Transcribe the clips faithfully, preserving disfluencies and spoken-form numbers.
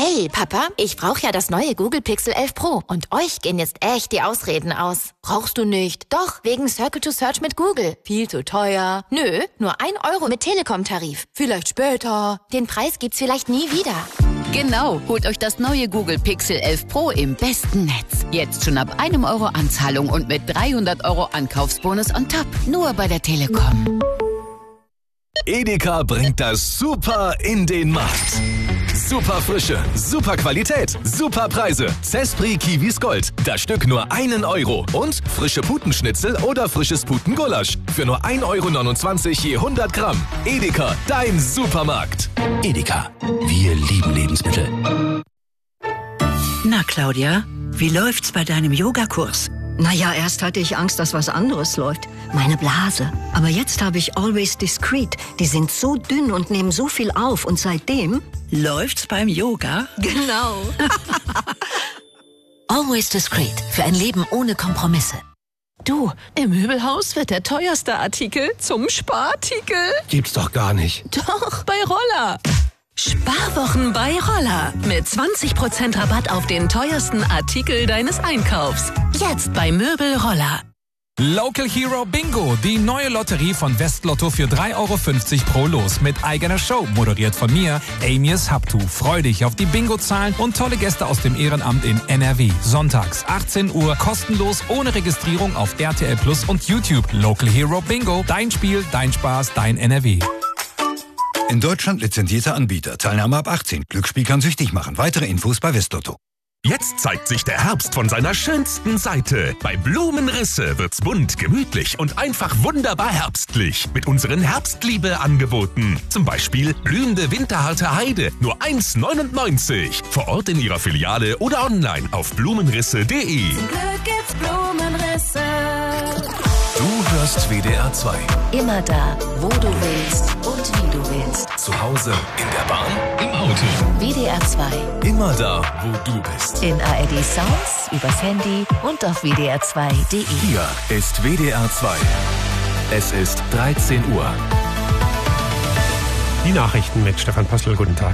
Hey, Papa, ich brauche ja das neue Google Pixel elf Pro. Und euch gehen jetzt echt die Ausreden aus. Brauchst du nicht? Doch, wegen Circle to Search mit Google. Viel zu teuer. Nö, nur ein Euro mit Telekom-Tarif. Vielleicht später. Den Preis gibt's vielleicht nie wieder. Genau, holt euch das neue Google Pixel elf Pro im besten Netz. Jetzt schon ab einem Euro Anzahlung und mit dreihundert Euro Ankaufsbonus on top. Nur bei der Telekom. Edeka bringt das Super in den Markt. Super Frische, super Qualität, super Preise. Zespri Kiwis Gold, das Stück nur einen Euro. Und frische Putenschnitzel oder frisches Putengulasch für nur ein Euro neunundzwanzig je hundert Gramm. Edeka, dein Supermarkt. Edeka, wir lieben Lebensmittel. Na Claudia, wie läuft's bei deinem Yogakurs? Naja, erst hatte ich Angst, dass was anderes läuft. Meine Blase. Aber jetzt habe ich Always Discreet. Die sind so dünn und nehmen so viel auf. Und seitdem... Läuft's beim Yoga? Genau. Always Discreet. Für ein Leben ohne Kompromisse. Du, im Möbelhaus wird der teuerste Artikel zum Sparartikel. Gibt's doch gar nicht. Doch, bei Roller. Sparwochen bei Roller. Mit zwanzig Prozent Rabatt auf den teuersten Artikel deines Einkaufs. Jetzt bei Möbel Roller. Local Hero Bingo, die neue Lotterie von Westlotto für drei Euro fünfzig pro Los mit eigener Show, moderiert von mir, Amias Haptu. Freu dich auf die Bingo-Zahlen und tolle Gäste aus dem Ehrenamt in N R W. Sonntags, achtzehn Uhr, kostenlos, ohne Registrierung auf R T L Plus und YouTube. Local Hero Bingo, dein Spiel, dein Spaß, dein N R W. In Deutschland lizenzierter Anbieter. Teilnahme ab achtzehn. Glücksspiel kann süchtig machen. Weitere Infos bei Westlotto. Jetzt zeigt sich der Herbst von seiner schönsten Seite. Bei Blumenrisse wird's bunt, gemütlich und einfach wunderbar herbstlich. Mit unseren Herbstliebe-Angeboten. Zum Beispiel blühende winterharte Heide, nur eins neunundneunzig. Vor Ort in ihrer Filiale oder online auf blumenrisse punkt de. Zum Glück gibt's Blumenrisse. Du hörst W D R zwei. Immer da, wo du willst und wie du willst. Zu Hause, in der Bahn, im Auto. W D R zwei. Immer da, wo du bist. In A R D Sounds, übers Handy und auf W D R zwei punkt de. Hier ist W D R zwei. Es ist dreizehn Uhr. Die Nachrichten mit Stefan Postel. Guten Tag.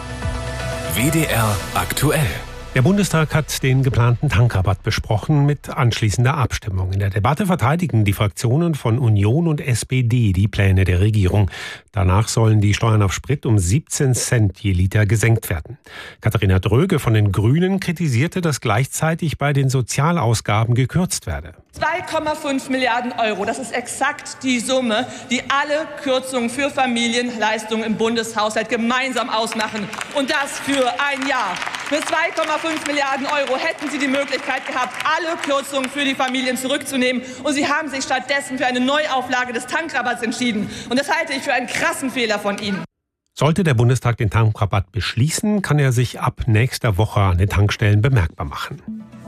W D R aktuell. Der Bundestag hat den geplanten Tankrabatt besprochen mit anschließender Abstimmung. In der Debatte verteidigen die Fraktionen von Union und S P D die Pläne der Regierung. Danach sollen die Steuern auf Sprit um siebzehn Cent je Liter gesenkt werden. Katharina Dröge von den Grünen kritisierte, dass gleichzeitig bei den Sozialausgaben gekürzt werde. zwei Komma fünf Milliarden Euro, das ist exakt die Summe, die alle Kürzungen für Familienleistungen im Bundeshaushalt gemeinsam ausmachen. Und das für ein Jahr. Mit zwei Komma fünf Milliarden Euro hätten Sie die Möglichkeit gehabt, alle Kürzungen für die Familien zurückzunehmen. Und Sie haben sich stattdessen für eine Neuauflage des Tankrabatts entschieden. Und das halte ich für einen krassen Fehler von Ihnen. Sollte der Bundestag den Tankrabatt beschließen, kann er sich ab nächster Woche an den Tankstellen bemerkbar machen.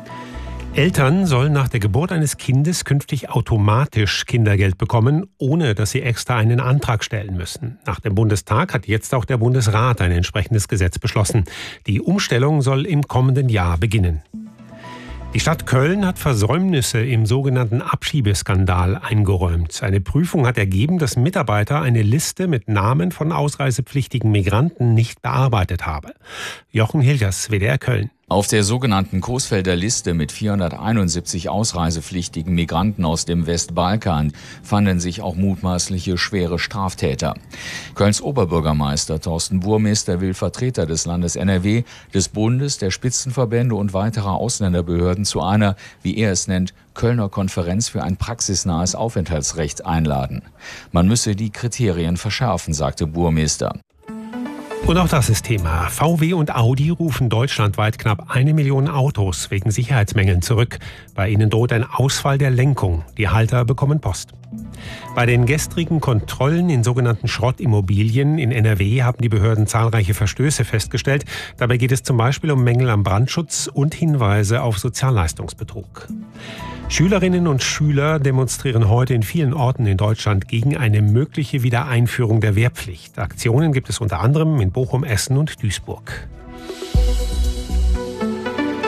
Eltern sollen nach der Geburt eines Kindes künftig automatisch Kindergeld bekommen, ohne dass sie extra einen Antrag stellen müssen. Nach dem Bundestag hat jetzt auch der Bundesrat ein entsprechendes Gesetz beschlossen. Die Umstellung soll im kommenden Jahr beginnen. Die Stadt Köln hat Versäumnisse im sogenannten Abschiebeskandal eingeräumt. Eine Prüfung hat ergeben, dass Mitarbeiter eine Liste mit Namen von ausreisepflichtigen Migranten nicht bearbeitet haben. Jochen Hilgers, W D R Köln. Auf der sogenannten Coesfelder Liste mit vierhunderteinundsiebzig ausreisepflichtigen Migranten aus dem Westbalkan fanden sich auch mutmaßliche schwere Straftäter. Kölns Oberbürgermeister Thorsten Burmester will Vertreter des Landes N R W, des Bundes, der Spitzenverbände und weiterer Ausländerbehörden zu einer, wie er es nennt, Kölner Konferenz für ein praxisnahes Aufenthaltsrecht einladen. Man müsse die Kriterien verschärfen, sagte Burmester. Und auch das ist Thema. V W und Audi rufen deutschlandweit knapp eine Million Autos wegen Sicherheitsmängeln zurück. Bei ihnen droht ein Ausfall der Lenkung. Die Halter bekommen Post. Bei den gestrigen Kontrollen in sogenannten Schrottimmobilien in N R W haben die Behörden zahlreiche Verstöße festgestellt. Dabei geht es zum Beispiel um Mängel am Brandschutz und Hinweise auf Sozialleistungsbetrug. Schülerinnen und Schüler demonstrieren heute in vielen Orten in Deutschland gegen eine mögliche Wiedereinführung der Wehrpflicht. Aktionen gibt es unter anderem in Bochum, Essen und Duisburg.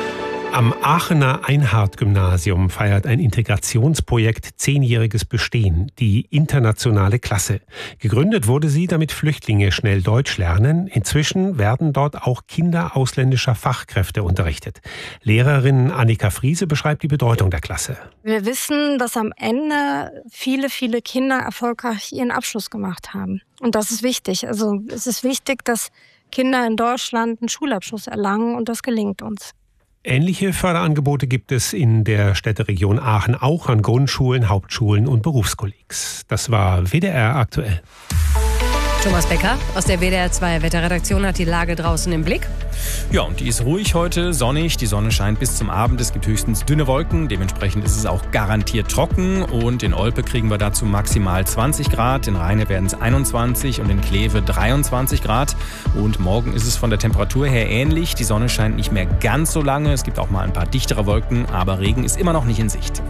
Am Aachener Einhard-Gymnasium feiert ein Integrationsprojekt zehnjähriges Bestehen, die internationale Klasse. Gegründet wurde sie, damit Flüchtlinge schnell Deutsch lernen. Inzwischen werden dort auch Kinder ausländischer Fachkräfte unterrichtet. Lehrerin Annika Friese beschreibt die Bedeutung der Klasse. Wir wissen, dass am Ende viele, viele Kinder erfolgreich ihren Abschluss gemacht haben. Und das ist wichtig. Also es ist wichtig, dass Kinder in Deutschland einen Schulabschluss erlangen, und das gelingt uns. Ähnliche Förderangebote gibt es in der Städteregion Aachen auch an Grundschulen, Hauptschulen und Berufskollegs. Das war W D R aktuell. Thomas Becker aus der W D R zwei Wetterredaktion hat die Lage draußen im Blick. Ja, und die ist ruhig heute, sonnig. Die Sonne scheint bis zum Abend. Es gibt höchstens dünne Wolken. Dementsprechend ist es auch garantiert trocken. Und in Olpe kriegen wir dazu maximal zwanzig Grad. In Rheine werden es einundzwanzig und in Kleve dreiundzwanzig Grad. Und morgen ist es von der Temperatur her ähnlich. Die Sonne scheint nicht mehr ganz so lange. Es gibt auch mal ein paar dichtere Wolken, aber Regen ist immer noch nicht in Sicht.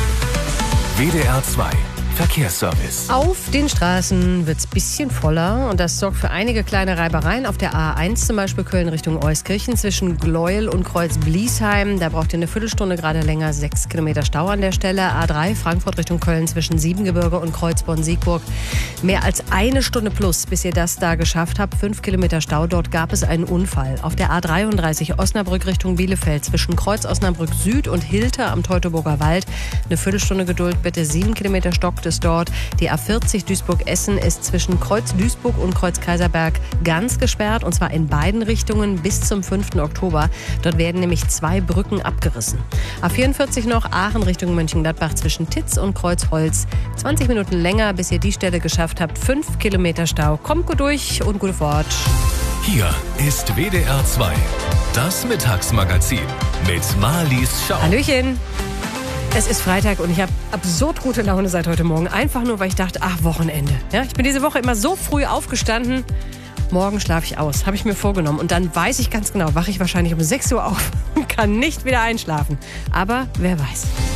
W D R zwei Verkehrsservice. Auf den Straßen wird es ein bisschen voller und das sorgt für einige kleine Reibereien. Auf der A eins zum Beispiel Köln Richtung Euskirchen zwischen Gleuel und Kreuz-Bliesheim. Da braucht ihr eine Viertelstunde gerade länger, sechs Kilometer Stau an der Stelle. A drei Frankfurt Richtung Köln zwischen Siebengebirge und Kreuzborn-Siegburg. Mehr als eine Stunde plus, bis ihr das da geschafft habt. Fünf Kilometer Stau, dort gab es einen Unfall. Auf der A dreiunddreißig Osnabrück Richtung Bielefeld zwischen Kreuz Osnabrück Süd und Hilter am Teutoburger Wald. Eine Viertelstunde Geduld bitte, sieben Kilometer Stock ist dort. Die A vierzig Duisburg-Essen ist zwischen Kreuz Duisburg und Kreuz Kaiserberg ganz gesperrt, und zwar in beiden Richtungen bis zum fünften Oktober. Dort werden nämlich zwei Brücken abgerissen. A vierundvierzig noch Aachen Richtung Mönchengladbach zwischen Titz und Kreuzholz. zwanzig Minuten länger, bis ihr die Stelle geschafft habt. fünf Kilometer Stau. Kommt gut durch und gute Fahrt. Hier ist W D R zwei, das Mittagsmagazin mit Marlies Schau. Hallöchen. Es ist Freitag und ich habe absurd gute Laune seit heute Morgen. Einfach nur, weil ich dachte, ach, Wochenende. Ja, ich bin diese Woche immer so früh aufgestanden. Morgen schlafe ich aus, habe ich mir vorgenommen. Und dann weiß ich ganz genau, wache ich wahrscheinlich um sechs Uhr auf und kann nicht wieder einschlafen. Aber wer weiß.